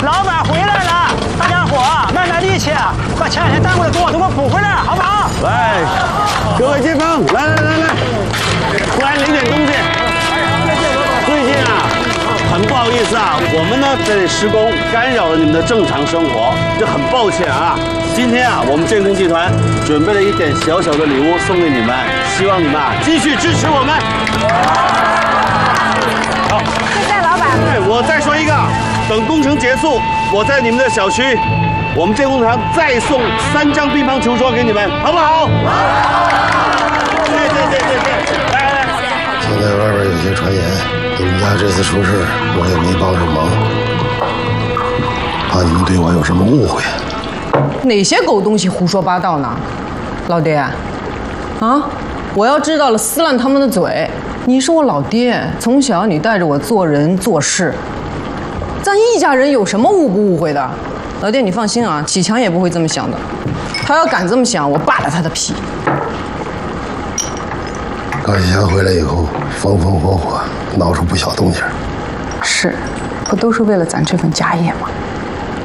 老板回来了，大家伙卖卖力气，把前两天耽误的工都给我补回来，好不好？ 来，各位街坊，来，过来领点东西。最近啊，很不好意思啊，我们呢在这施工，干扰了你们的正常生活，这很抱歉啊。今天啊，我们建坑集团准备了一点小小的礼物送给你们，希望你们啊继续支持我们。好， 谢谢老板。 对，我再说一个，等工程结束，我在你们的小区，我们建工厂再送3张乒乓球桌给你们，好不好？谢谢。来。 现在外边有些传言，你们家这次出事，我也没帮上忙，怕你们对我有什么误会。 哪些狗东西胡说八道呢，老爹？啊，我要知道了，撕烂他们的嘴。你是我老爹，从小你带着我做人做事，咱一家人有什么误不误会的？老爹，你放心啊，启强也不会这么想的。他要敢这么想，我扒了他的皮。 高启强回来以后，风风火火，闹出不小动静。 是，不都是为了咱这份家业吗？